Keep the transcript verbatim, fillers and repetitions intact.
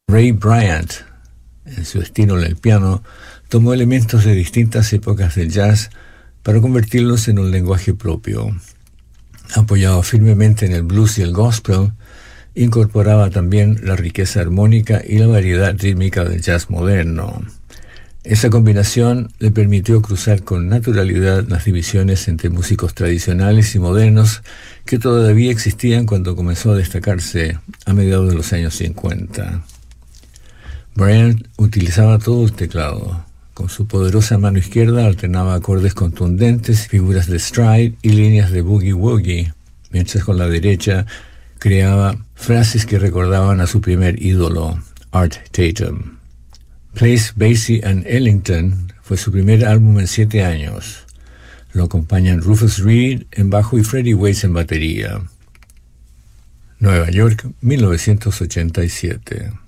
Ray Bryant, en su estilo en el piano, tomó elementos de distintas épocas del jazz para convertirlos en un lenguaje propio. Apoyado firmemente en el blues y el gospel, incorporaba también la riqueza armónica y la variedad rítmica del jazz moderno. Esa combinación le permitió cruzar con naturalidad las divisiones entre músicos tradicionales y modernos que todavía existían cuando comenzó a destacarse a mediados de los años cincuenta. Bryant utilizaba todo el teclado. Con su poderosa mano izquierda alternaba acordes contundentes, figuras de stride y líneas de boogie-woogie, mientras con la derecha creaba frases que recordaban a su primer ídolo, Art Tatum. Place, Basie and Ellington fue su primer álbum en siete años. Lo acompañan Rufus Reid en bajo y Freddie Weiss en batería. Nueva York, mil novecientos ochenta y siete.